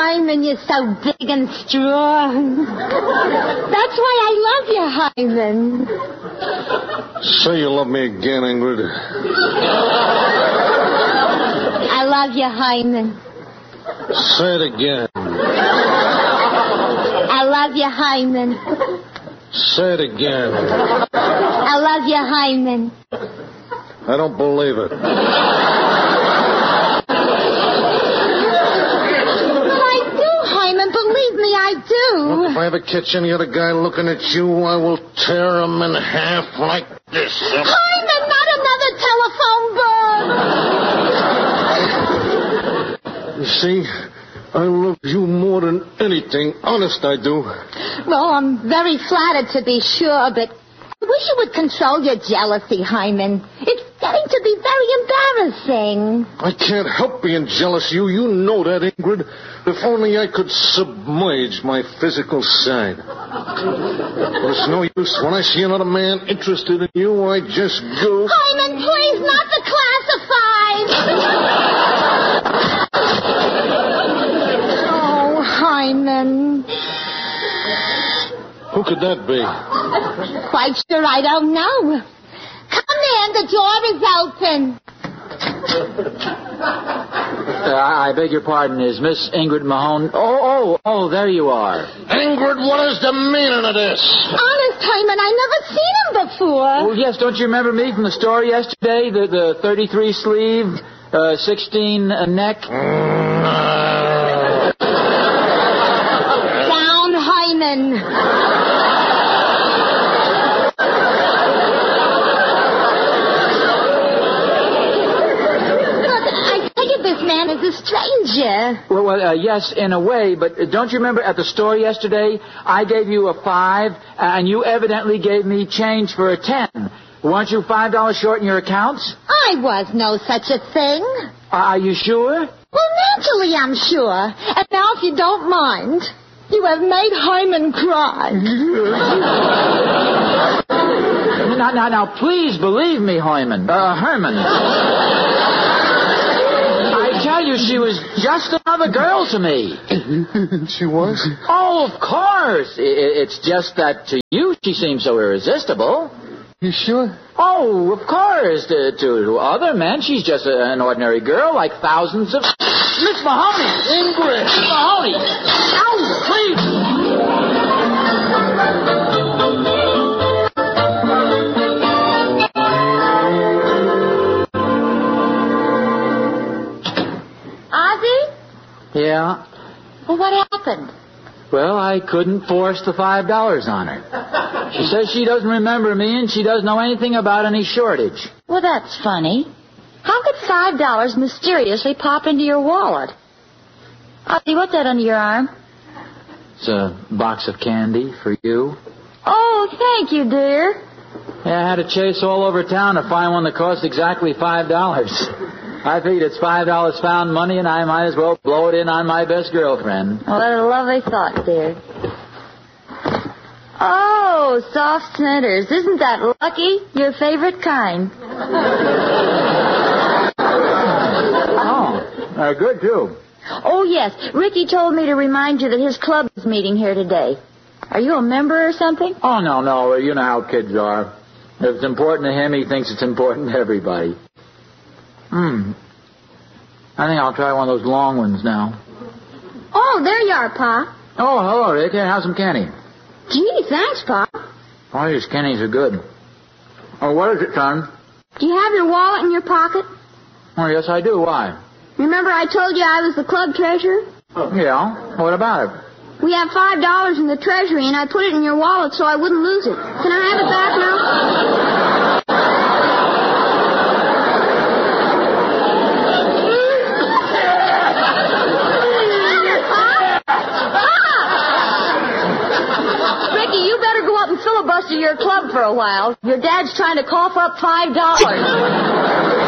Hyman, you're so big and strong. That's why I love you, Hyman. Say you love me again, Ingrid. I love you, Hyman. Say it again. I love you, Hyman. Say it again. I love you, Hyman. I don't believe it. But I do, Hyman. Believe me, I do. If I ever catch any other guy looking at you, I will tear him in half like this. Hyman, not another telephone book. You see, I love you more than anything. Honest, I do. Well, I'm very flattered to be sure, but I wish you would control your jealousy, Hyman. It's getting to be very embarrassing. I can't help being jealous of you. You know that, Ingrid. If only I could submerge my physical side. But it's no use. When I see another man interested in you, I just go... Hyman, please, not the classified. Oh, Hyman. Who could that be? Quite sure I don't know. Come in, the door is open. I beg your pardon. Is Miss Ingrid Mahone... Oh, there you are. Ingrid, what is the meaning of this? Honest, Hyman, I never seen him before. Oh, yes, don't you remember me from the store yesterday? The 33 sleeve, 16 neck? Down, Hyman. Is a stranger. Well, yes, in a way, but don't you remember at the store yesterday, I gave you a 5, and you evidently gave me change for a 10. Weren't you $5 short in your accounts? I was no such a thing. Are you sure? Well, naturally I'm sure. And now, if you don't mind, you have made Hyman cry. Now, please believe me, Herman. I tell you, she was just another girl to me. She was? Oh, of course. It's just that to you she seems so irresistible. You sure? Oh, of course. To other men, she's just an ordinary girl like thousands of... Miss Mahoney! Ingrid! Miss Mahoney! Ow, please! Yeah? Well, what happened? Well, I couldn't force the $5 on her. She says she doesn't remember me and she doesn't know anything about any shortage. Well, that's funny. How could $5 mysteriously pop into your wallet? Ozzy, what's that under your arm? It's a box of candy for you. Oh, thank you, dear. Yeah, I had to chase all over town to find one that cost exactly $5. I figured it's $5 found money, and I might as well blow it in on my best girlfriend. Oh, what a lovely thought, dear. Oh, soft centers. Isn't that lucky? Your favorite kind. Oh, they're good, too. Oh, yes. Ricky told me to remind you that his club is meeting here today. Are you a member or something? Oh, no. You know how kids are. If it's important to him, he thinks it's important to everybody. I think I'll try one of those long ones now. Oh, there you are, Pa. Oh, hello, Rick. Here, how's some candy? Gee, thanks, Pa. Oh, these candies are good. Oh, what is it, son? Do you have your wallet in your pocket? Oh, yes, I do. Why? Remember I told you I was the club treasurer? Yeah. What about it? We have $5 in the treasury, and I put it in your wallet so I wouldn't lose it. Can I have it back now? Filibuster your club for a while. Your dad's trying to cough up $5.